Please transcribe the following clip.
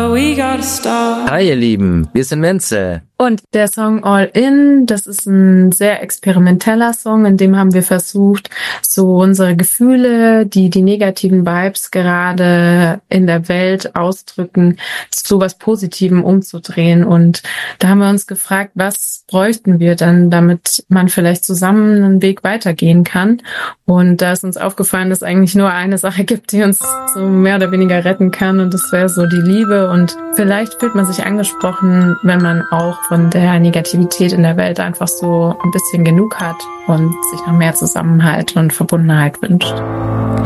Hi ihr Lieben, wir sind Menze. Und der Song All In, das ist ein sehr experimenteller Song, in dem haben wir versucht, so unsere Gefühle, die negativen Vibes gerade in der Welt ausdrücken, zu was Positivem umzudrehen. Und da haben wir uns gefragt, was bräuchten wir dann, damit man vielleicht zusammen einen Weg weitergehen kann. Und da ist uns aufgefallen, dass es eigentlich nur eine Sache gibt, die uns so mehr oder weniger retten kann. Und das wäre so die Liebe. Und vielleicht fühlt man sich angesprochen, wenn man auch von der Negativität in der Welt einfach so ein bisschen genug hat und sich noch mehr Zusammenhalt und Verbundenheit wünscht.